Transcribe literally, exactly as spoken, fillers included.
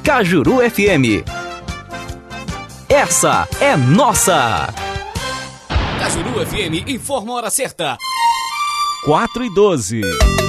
Cajuru F M. Essa é nossa. Cajuru F M informa a hora certa. quatro e doze.